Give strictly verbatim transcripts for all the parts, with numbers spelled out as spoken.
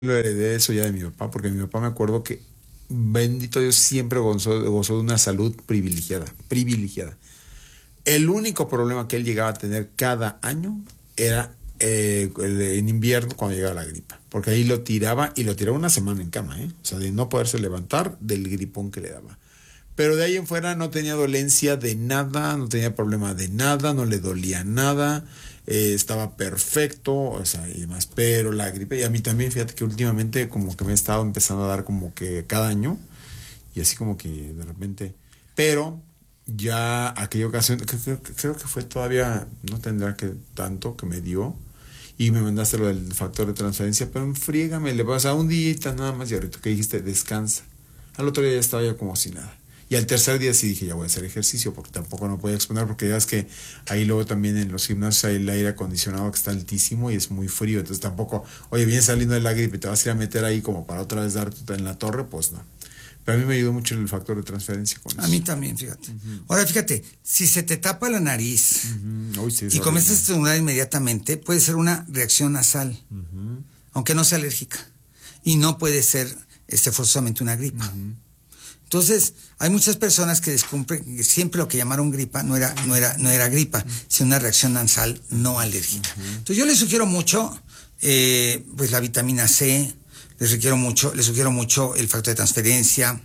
Lo heredé eso ya de mi papá, porque mi papá me acuerdo que, bendito Dios, siempre gozó, gozó de una salud privilegiada, privilegiada. El único problema que él llegaba a tener cada año era eh, en invierno cuando llegaba la gripa, porque ahí lo tiraba y lo tiraba una semana en cama, ¿eh? O sea, de no poderse levantar del gripón que le daba. Pero de ahí en fuera no tenía dolencia de nada, no tenía problema de nada, no le dolía nada, eh, estaba perfecto, o sea, y demás. Pero la gripe, y a mí también, fíjate que últimamente como que me he estado empezando a dar como que cada año, y así como que de repente, pero ya aquella ocasión, creo, creo que fue todavía, no tendrá que tanto que me dio, y me mandaste lo del factor de transferencia, pero enfrígame, le pasa un día nada más, y ahorita que dijiste, descansa. Al otro día ya estaba yo como si nada. Y al tercer día sí dije, ya voy a hacer ejercicio, porque tampoco no podía exponer, porque ya es que ahí luego también en los gimnasios hay el aire acondicionado que está altísimo y es muy frío, entonces tampoco, oye, vienes saliendo de la gripe y te vas a ir a meter ahí como para otra vez darte en la torre, pues no. Pero a mí me ayudó mucho el factor de transferencia con A eso. mí también, fíjate. Uh-huh. Ahora, fíjate, si se te tapa la nariz uh-huh. Uy, sí, y comienzas a estornudar inmediatamente, puede ser una reacción nasal, uh-huh. aunque no sea alérgica. Y no puede ser este, forzosamente una gripa. Uh-huh. Entonces, hay muchas personas que descubren que siempre lo que llamaron gripa no era, no era, no era gripa, uh-huh. sino una reacción nasal no alérgica. Uh-huh. Entonces, yo les sugiero mucho, eh, pues la vitamina C, les sugiero mucho, les sugiero mucho el factor de transferencia.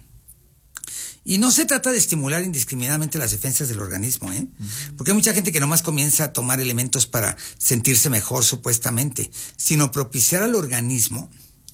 Y no se trata de estimular indiscriminadamente las defensas del organismo, ¿eh? Uh-huh. Porque hay mucha gente que nomás comienza a tomar elementos para sentirse mejor, supuestamente, sino propiciar al organismo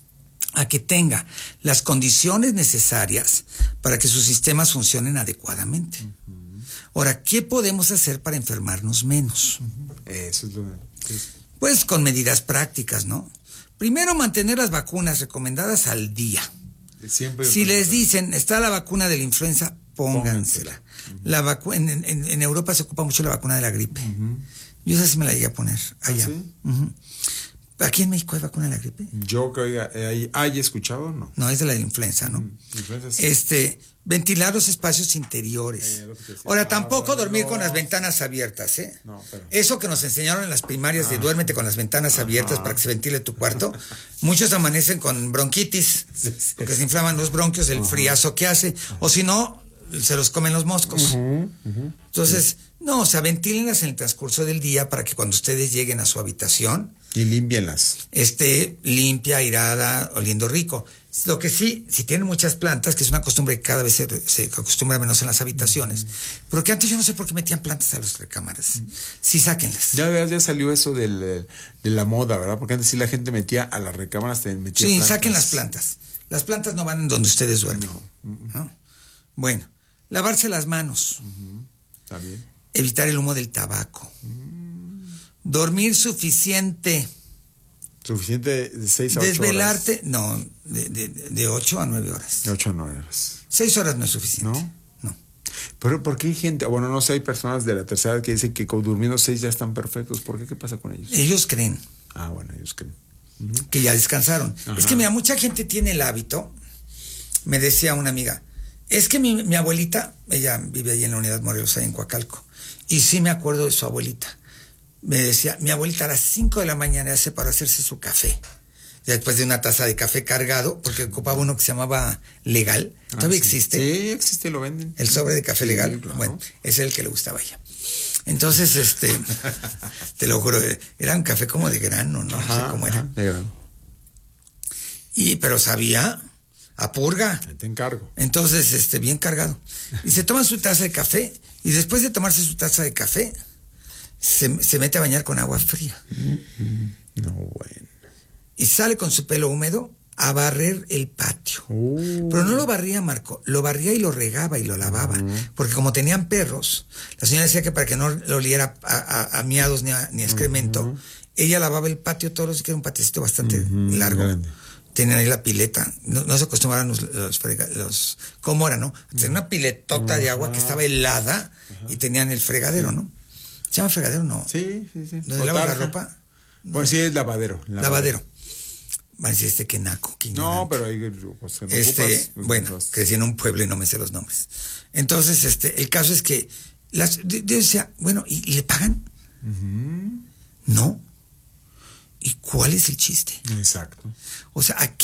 a que tenga las condiciones necesarias para que sus sistemas funcionen adecuadamente. Uh-huh. Ahora, ¿qué podemos hacer para enfermarnos menos? Uh-huh. Eso es lo que... Pues con medidas prácticas, ¿no? Primero, mantener las vacunas recomendadas al día. Siempre si les dicen, está la vacuna de la influenza, póngansela. Uh-huh. La vacu- en, en, en Europa se ocupa mucho la vacuna de la gripe. Uh-huh. Yo esa sí me la llegué a poner allá. ¿Ah, sí? Uh-huh. ¿Aquí en México hay vacuna de la gripe? Yo creo que hay, hay escuchado, ¿no? No, es de la influenza, ¿no? Mm, influenza, sí. Este, ventilar los espacios interiores. Eh, Ahora, tampoco ah, bueno, dormir no. con las ventanas abiertas, ¿eh? No, pero... Eso que nos enseñaron en las primarias ah. de duérmete con las ventanas Ajá. abiertas para que se ventile tu cuarto. Muchos amanecen con bronquitis, sí, sí. porque se inflaman los bronquios, el Ajá. friazo que hace. O si no, se los comen los moscos. Uh-huh, uh-huh. Entonces, sí. no, o sea, ventílenlas en el transcurso del día para que cuando ustedes lleguen a su habitación... Y límpienlas. Esté limpia, airada, oliendo rico. Lo que sí, si tienen muchas plantas, que es una costumbre que cada vez se, se acostumbra menos en las habitaciones, uh-huh. porque antes yo no sé por qué metían plantas a las recámaras. Uh-huh. Sí, sáquenlas. Ya, ya salió eso del, de la moda, ¿verdad? Porque antes sí la gente metía a las recámaras, te metía Sí, plantas. Saquen las plantas. Las plantas no van en donde ustedes duermen. No. Uh-huh. ¿no? Bueno, lavarse las manos. Uh-huh. ¿Está bien? Evitar el humo del tabaco. Uh-huh. Dormir suficiente. ¿Suficiente de seis a ocho Desvelarte, horas? no, de, de, de ocho a nueve horas. De ocho a nueve horas. Seis horas no es suficiente. ¿No? No. Pero ¿por qué hay gente? Bueno, no sé, hay personas de la tercera edad que dicen que durmiendo seis ya están perfectos. ¿Por qué? ¿Qué pasa con ellos? Ellos creen. Ah, bueno, ellos creen. Uh-huh. Que ya descansaron. Ajá. Es que mira, mucha gente tiene el hábito, me decía una amiga, es que mi, mi abuelita, ella vive ahí en la Unidad Morelos, ahí en Coacalco, y sí me acuerdo de su abuelita. Me decía, mi abuelita a las cinco de la mañana se para hacerse su café. Ya después de una taza de café cargado, porque ocupaba uno que se llamaba Legal. ¿Todavía ah, sí. existe? Sí, existe, lo venden. El sobre de café sí, Legal. Claro. Bueno, es el que le gustaba a ella. Entonces, este, te lo juro, era un café como de grano, no, ajá, no sé cómo era. De grano. Y, pero sabía a purga. Te encargo. Entonces, este, bien cargado. Y se toma su taza de café, y después de tomarse su taza de café, Se, se mete a bañar con agua fría. No, bueno. Y sale con su pelo húmedo a barrer el patio. Uh. Pero no lo barría, Marco, lo barría y lo regaba y lo lavaba. Uh-huh. Porque como tenían perros, la señora decía que para que no lo oliera a, a, a miados ni a, ni a excremento, uh-huh. ella lavaba el patio todos los días, que era un patiecito bastante uh-huh. largo. Grande. Tenían ahí la pileta, no, no se acostumbraban los, los, los ¿cómo era, no? Tenían una piletota uh-huh. de agua que estaba helada uh-huh. y tenían el fregadero, ¿no? ¿Se llama fregadero? No. Sí, sí, sí. ¿Dónde lavas la ropa? No. Bueno, sí, es lavadero. Lavadero. lavadero. Va a decir este que naco. Que no, pero ahí pues, no este, ocupas, pues, bueno, pues, crecí en un pueblo y no me sé los nombres. Entonces, este, el caso es que las, yo decía, bueno, ¿y, y le pagan? Uh-huh. No. ¿Y cuál es el chiste? Exacto. O sea, aquí